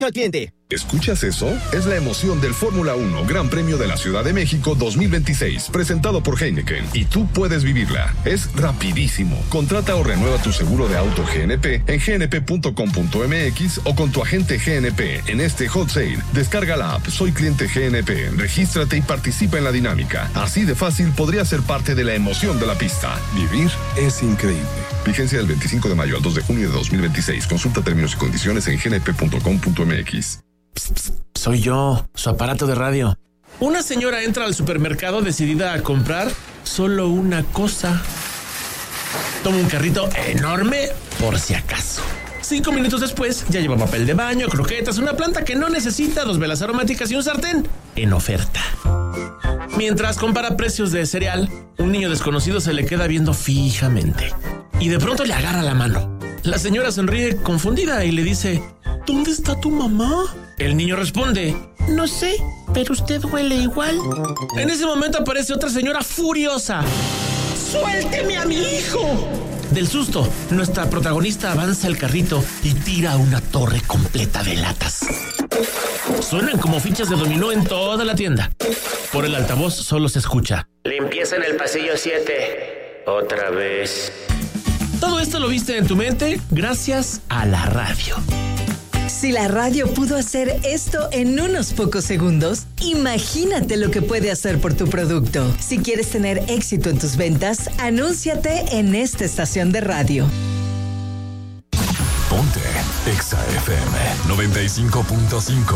al cliente. ¿Escuchas eso? Es la emoción del Fórmula 1 Gran Premio de la Ciudad de México 2026, presentado por Heineken, y tú puedes vivirla. Es rapidísimo. Contrata o renueva tu seguro de auto GNP en gnp.com.mx o con tu agente GNP en este hot sale. Descarga la app Soy Cliente GNP, regístrate y participa en la dinámica. Así de fácil podría ser parte de la emoción de la pista. Vivir es increíble. Vigencia del 25 de mayo al 2 de junio de 2026. Consulta términos y condiciones en gnp.com.mx. Soy yo, su aparato de radio. Una señora entra al supermercado decidida a comprar solo una cosa. Toma un carrito enorme por si acaso. 5 minutos después ya lleva papel de baño, croquetas, una planta que no necesita, 2 velas aromáticas y un sartén en oferta. Mientras compara precios de cereal, un niño desconocido se le queda viendo fijamente y de pronto le agarra la mano. La señora sonríe confundida y le dice: ¿dónde está tu mamá? El niño responde: no sé, pero usted huele igual. En ese momento aparece otra señora furiosa. ¡Suélteme a mi hijo! Del susto, nuestra protagonista avanza el carrito y tira una torre completa de latas. Suenan como fichas de dominó en toda la tienda. Por el altavoz solo se escucha: limpieza en el pasillo 7. Otra vez. Todo esto lo viste en tu mente gracias a la radio. Si la radio pudo hacer esto en unos pocos segundos, imagínate lo que puede hacer por tu producto. Si quieres tener éxito en tus ventas, anúnciate en esta estación de radio. Ponte Exa FM 95.5.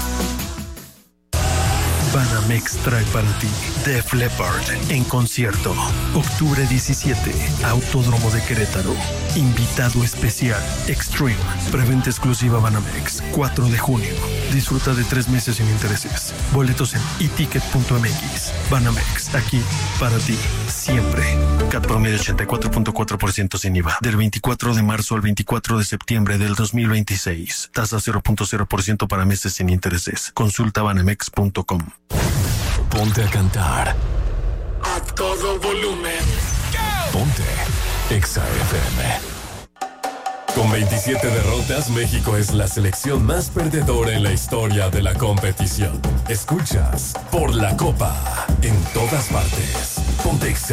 Banamex trae para ti Def Leppard en concierto. Octubre 17, Autódromo de Querétaro. Invitado especial, Extreme. Preventa exclusiva Banamex, 4 de junio. Disfruta de 3 meses sin intereses. Boletos en eticket.mx. Banamex, aquí para ti, siempre. CAT promedio 84.4% sin IVA. Del 24 de marzo al 24 de septiembre del 2026. Tasa 0.0% para meses sin intereses. Consulta banamex.com. Ponte a cantar A todo volumen. Ponte Exa FM. Con 27 derrotas, México es la selección más perdedora en la historia de la competición. Escuchas Por la Copa en todas partes. Ponte Exa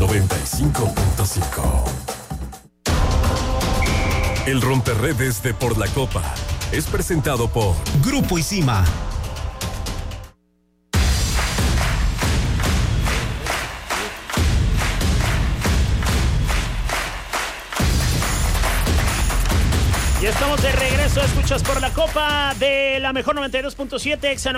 95.5. El romperredes de Por la Copa es presentado por Grupo Isima. Y estamos de regreso, escuchas Por la Copa de la mejor 92.7, Exa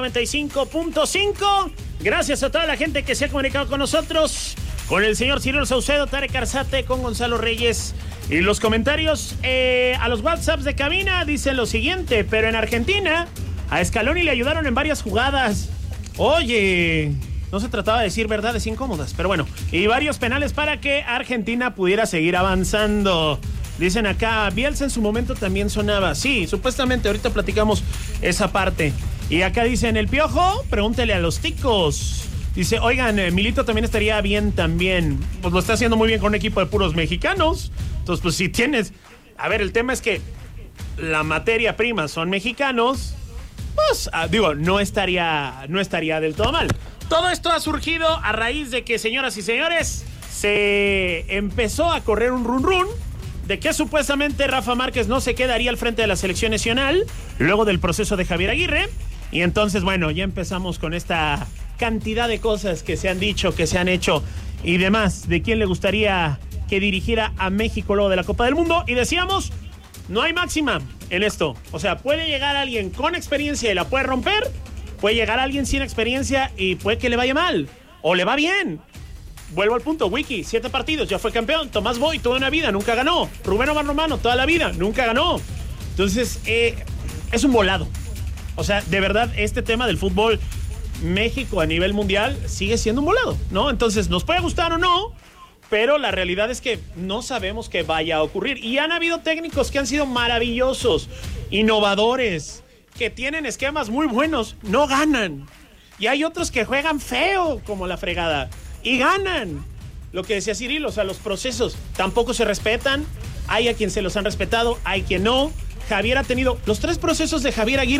95.5. Gracias a toda la gente que se ha comunicado con nosotros, con el señor Cirilo Saucedo, Tarek Arzate, con Gonzalo Reyes. Y los comentarios a los WhatsApps de cabina dicen lo siguiente: pero en Argentina a Scaloni le ayudaron en varias jugadas. Oye, no se trataba de decir verdades incómodas, pero bueno. Y varios penales para que Argentina pudiera seguir avanzando. Dicen acá, Bielsa en su momento también sonaba. Sí, supuestamente, ahorita platicamos esa parte. Y acá dicen, el Piojo, pregúntele a los ticos. Dice, oigan, Milito también estaría bien también. Pues lo está haciendo muy bien con un equipo de puros mexicanos. Entonces, pues si tienes... A ver, el tema es que la materia prima son mexicanos. Pues, no estaría del todo mal. Todo esto ha surgido a raíz de que, señoras y señores, se empezó a correr un run de que supuestamente Rafa Márquez no se quedaría al frente de la selección nacional luego del proceso de Javier Aguirre. Y entonces, bueno, ya empezamos con esta cantidad de cosas que se han dicho, que se han hecho y demás, de quién le gustaría que dirigiera a México luego de la Copa del Mundo. Y decíamos, no hay máxima en esto. O sea, puede llegar alguien con experiencia y la puede romper, puede llegar alguien sin experiencia y puede que le vaya mal, o le va bien. Vuelvo al punto, Wiki, 7 partidos, ya fue campeón. Tomás Boy, toda una vida, nunca ganó. Rubén Omar Romano, toda la vida, nunca ganó. Entonces, es un volado. O sea, de verdad, este tema del fútbol México a nivel mundial sigue siendo un volado, ¿no? Entonces, nos puede gustar o no, pero la realidad es que no sabemos qué vaya a ocurrir. Y han habido técnicos que han sido maravillosos, innovadores, que tienen esquemas muy buenos, no ganan. Y hay otros que juegan feo como la fregada y ganan. Lo que decía Cirilo, o sea, los procesos tampoco se respetan. Hay a quien se los han respetado, hay quien no. Javier ha tenido los 3 procesos de Javier Aguirre.